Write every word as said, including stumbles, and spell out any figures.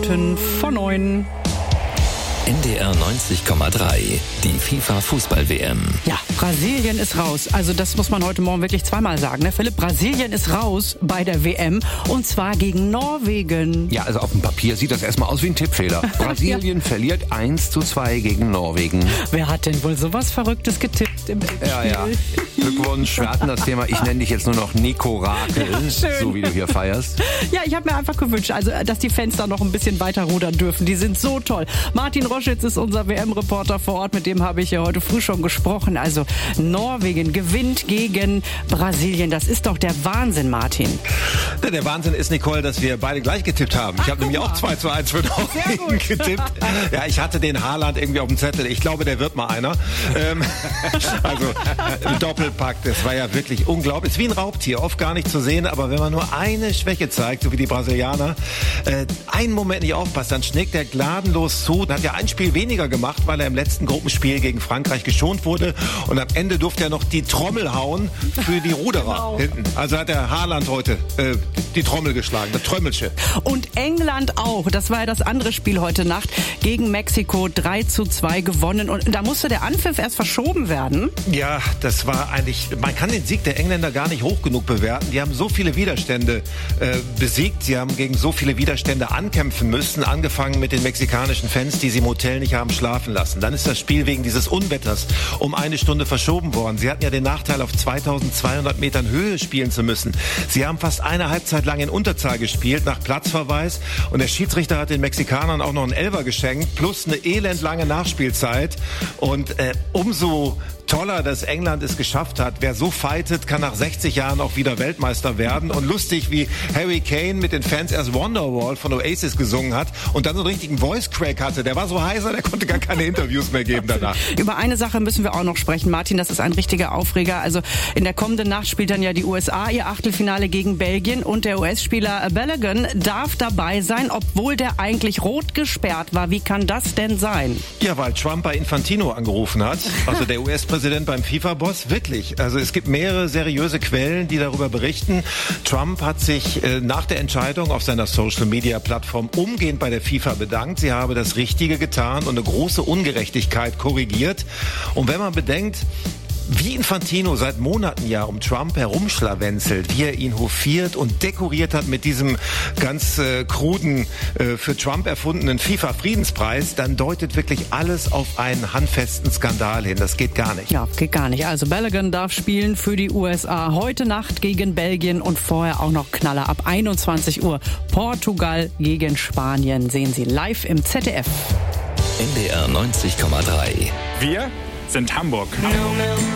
Minuten vor neun. N D R neunzig Komma drei, die FIFA-Fußball-W M. Ja, Brasilien ist raus. Also das muss man heute Morgen wirklich zweimal sagen, ne? Philipp, Brasilien ist raus bei der W M und zwar gegen Norwegen. Ja, also auf dem Papier sieht das erstmal aus wie ein Tippfehler. Brasilien ja. verliert eins zu zwei gegen Norwegen. Wer hat denn wohl sowas Verrücktes getippt im Spiel? Ja, ja. Glückwunsch, wir hatten das Thema. Ich nenne dich jetzt nur noch Nico Rakel, ja, so wie du hier feierst. Ja, ich habe mir einfach gewünscht, also dass die Fans da noch ein bisschen weiter rudern dürfen. Die sind so toll. Martin Roschitz ist unser W M-Reporter vor Ort, mit dem habe ich ja heute früh schon gesprochen. Also Norwegen gewinnt gegen Brasilien. Das ist doch der Wahnsinn, Martin. Der Wahnsinn ist, Nicole, dass wir beide gleich getippt haben. Ich habe nämlich auch zwei zu eins für Norwegen getippt. Ja, ich hatte den Haaland irgendwie auf dem Zettel. Ich glaube, der wird mal einer. Ähm, also Doppelpack, das war ja wirklich unglaublich. Ist wie ein Raubtier, oft gar nicht zu sehen, aber wenn man nur eine Schwäche zeigt, so wie die Brasilianer, äh, einen Moment nicht aufpasst, dann schlägt der gnadenlos zu. Hat ja ein Spiel weniger gemacht, weil er im letzten Gruppenspiel gegen Frankreich geschont wurde und am Ende durfte er noch die Trommel hauen für die Ruderer genau. hinten. Also hat der Haaland heute äh, die Trommel geschlagen, das Trömmelsche. Und England auch, das war ja das andere Spiel heute Nacht, gegen Mexiko drei zu zwei gewonnen und da musste der Anpfiff erst verschoben werden. Ja, das war eigentlich, man kann den Sieg der Engländer gar nicht hoch genug bewerten. Die haben so viele Widerstände äh, besiegt, sie haben gegen so viele Widerstände ankämpfen müssen, angefangen mit den mexikanischen Fans, die sie im Hotel nicht haben schlafen lassen. Dann ist das Spiel wegen dieses Unwetters um eine Stunde verschoben worden. Sie hatten ja den Nachteil, auf zweitausendzweihundert Metern Höhe spielen zu müssen. Sie haben fast eine Halbzeit lang in Unterzahl gespielt, nach Platzverweis. Und der Schiedsrichter hat den Mexikanern auch noch einen Elfer geschenkt, plus eine elendlange Nachspielzeit. Und äh, umso toller, dass England es geschafft hat. Wer so fightet, kann nach sechzig Jahren auch wieder Weltmeister werden. Und lustig, wie Harry Kane mit den Fans erst Wonderwall von Oasis gesungen hat und dann so einen richtigen Voice Crack hatte. Der war so heiser, der konnte gar keine Interviews mehr geben danach. Über eine Sache müssen wir auch noch sprechen, Martin. Das ist ein richtiger Aufreger. Also in der kommenden Nacht spielt dann ja die U S A ihr Achtelfinale gegen Belgien und der U S-Spieler Balogun darf dabei sein, obwohl der eigentlich rot gesperrt war. Wie kann das denn sein? Ja, weil Trump bei Infantino angerufen hat. Also der U S-Präsident Präsident beim FIFA-Boss, wirklich. Also es gibt mehrere seriöse Quellen, die darüber berichten. Trump hat sich äh, nach der Entscheidung auf seiner Social-Media-Plattform umgehend bei der FIFA bedankt. Sie habe das Richtige getan und eine große Ungerechtigkeit korrigiert. Und wenn man bedenkt, wie Infantino seit Monaten ja um Trump herumschlawenzelt, wie er ihn hofiert und dekoriert hat mit diesem ganz äh, kruden, äh, für Trump erfundenen FIFA-Friedenspreis, dann deutet wirklich alles auf einen handfesten Skandal hin. Das geht gar nicht. Ja, geht gar nicht. Also Balogun darf spielen für die U S A heute Nacht gegen Belgien und vorher auch noch Knaller ab einundzwanzig Uhr. Portugal gegen Spanien sehen Sie live im Z D F. N D R neunzig Komma drei. Wir sind Hamburg. Hamburg.